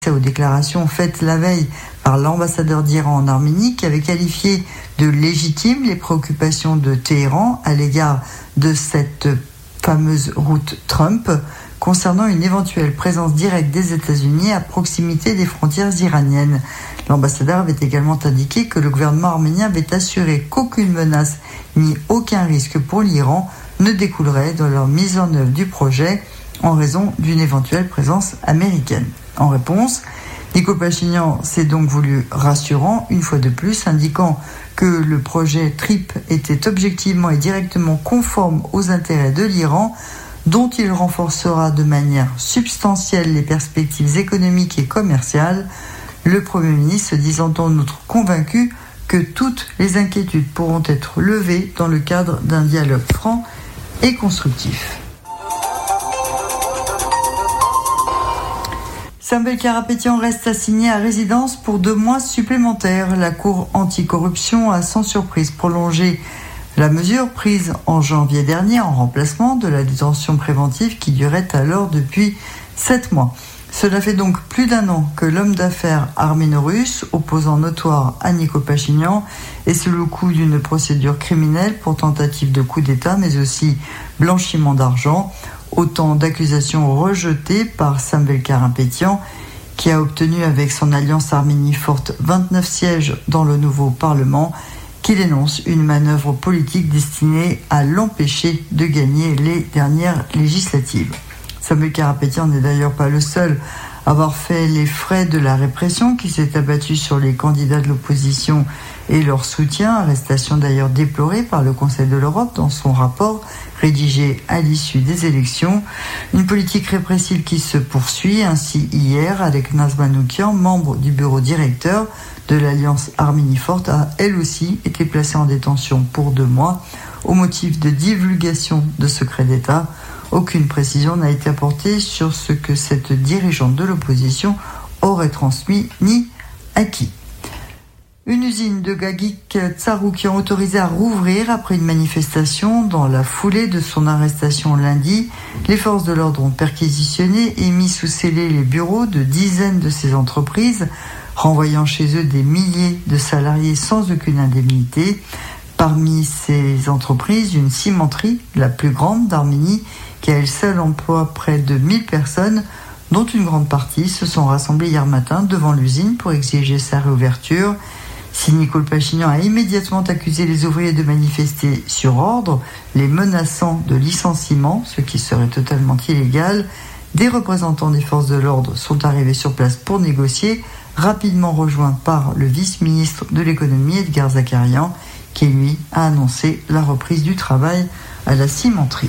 aux déclarations faites la veille par l'ambassadeur d'Iran en Arménie qui avait qualifié de légitimes les préoccupations de Téhéran à l'égard de cette fameuse route Trump concernant une éventuelle présence directe des États-Unis à proximité des frontières iraniennes. L'ambassadeur avait également indiqué que le gouvernement arménien avait assuré qu'aucune menace ni aucun risque pour l'Iran ne découlerait de leur mise en œuvre du projet en raison d'une éventuelle présence américaine. En réponse, Nikol Pachinian s'est donc voulu rassurant, une fois de plus, indiquant que le projet TRIP était objectivement et directement conforme aux intérêts de l'Iran, dont il renforcera de manière substantielle les perspectives économiques et commerciales, le Premier ministre se disant en outre convaincu que toutes les inquiétudes pourront être levées dans le cadre d'un dialogue franc et constructif. Sambel Karapétian reste assigné à résidence pour 2 mois supplémentaires. La Cour anticorruption a sans surprise prolongé la mesure prise en janvier dernier en remplacement de la détention préventive qui durait alors depuis 7 mois. Cela fait donc plus d'1 an que l'homme d'affaires arméno-russe, opposant notoire à Nikol Pachinian, est sous le coup d'une procédure criminelle pour tentative de coup d'État, mais aussi blanchiment d'argent. Autant d'accusations rejetées par Sambel Karapétian, qui a obtenu avec son alliance Arménie forte 29 sièges dans le nouveau Parlement, qui dénonce une manœuvre politique destinée à l'empêcher de gagner les dernières législatives. Sambel Karapétian n'est d'ailleurs pas le seul à avoir fait les frais de la répression qui s'est abattue sur les candidats de l'opposition et leur soutien, arrestation d'ailleurs déplorée par le Conseil de l'Europe dans son rapport rédigé à l'issue des élections. Une politique répressive qui se poursuit ainsi hier avec Naz Manoukian, membre du bureau directeur de l'Alliance Arménie Forte, a elle aussi été placée en détention pour 2 mois au motif de divulgation de secrets d'État. Aucune précision n'a été apportée sur ce que cette dirigeante de l'opposition aurait transmis ni à qui. Une usine de Gagik Tsaroukian autorisée à rouvrir après une manifestation dans la foulée de son arrestation lundi. Les forces de l'ordre ont perquisitionné et mis sous scellé les bureaux de dizaines de ces entreprises, renvoyant chez eux des milliers de salariés sans aucune indemnité. Parmi ces entreprises, une cimenterie, la plus grande d'Arménie, qui à elle seule emploie près de 1000 personnes, dont une grande partie se sont rassemblées hier matin devant l'usine pour exiger sa réouverture. Si Nikol Pachinian a immédiatement accusé les ouvriers de manifester sur ordre, les menaçant de licenciement, ce qui serait totalement illégal, des représentants des forces de l'ordre sont arrivés sur place pour négocier, rapidement rejoints par le vice-ministre de l'économie Edgar Zakarian, qui lui a annoncé la reprise du travail à la cimenterie.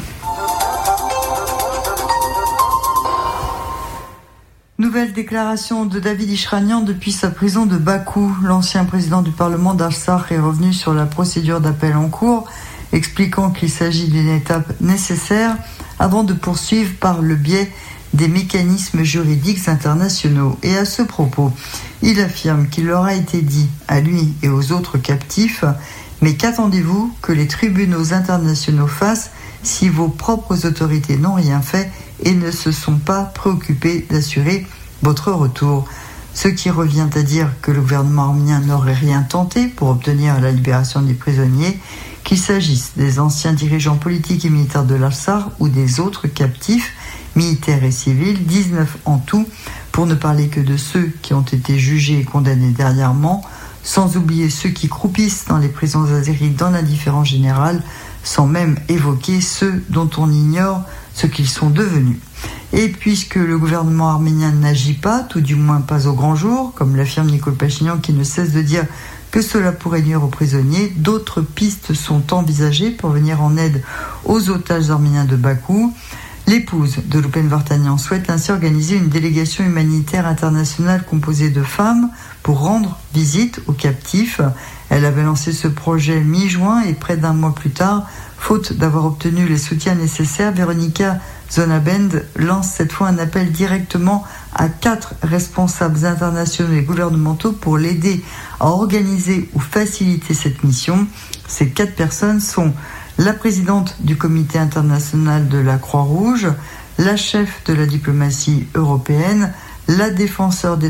Nouvelle déclaration de David Ishranian depuis sa prison de Bakou. L'ancien président du Parlement d'Artsakh est revenu sur la procédure d'appel en cours, expliquant qu'il s'agit d'une étape nécessaire avant de poursuivre par le biais des mécanismes juridiques internationaux. Et à ce propos, il affirme qu'il leur a été dit, à lui et aux autres captifs, mais qu'attendez-vous que les tribunaux internationaux fassent si vos propres autorités n'ont rien fait et ne se sont pas préoccupés d'assurer votre retour. Ce qui revient à dire que le gouvernement arménien n'aurait rien tenté pour obtenir la libération des prisonniers, qu'il s'agisse des anciens dirigeants politiques et militaires de l'Artsakh ou des autres captifs, militaires et civils, 19 en tout, pour ne parler que de ceux qui ont été jugés et condamnés dernièrement, sans oublier ceux qui croupissent dans les prisons azéries dans l'indifférence générale, sans même évoquer ceux dont on ignore ce qu'ils sont devenus. Et puisque le gouvernement arménien n'agit pas, tout du moins pas au grand jour, comme l'affirme Nikol Pachinian qui ne cesse de dire que cela pourrait nuire aux prisonniers, d'autres pistes sont envisagées pour venir en aide aux otages arméniens de Bakou. L'épouse de Roupen Vartanian souhaite ainsi organiser une délégation humanitaire internationale composée de femmes pour rendre visite aux captifs. Elle avait lancé ce projet mi-juin et près d'1 mois plus tard, faute d'avoir obtenu les soutiens nécessaires, Véronica Zonabend lance cette fois un appel directement à 4 responsables internationaux et gouvernementaux pour l'aider à organiser ou faciliter cette mission. Ces 4 personnes sont la présidente du comité international de la Croix-Rouge, la chef de la diplomatie européenne, la défenseure des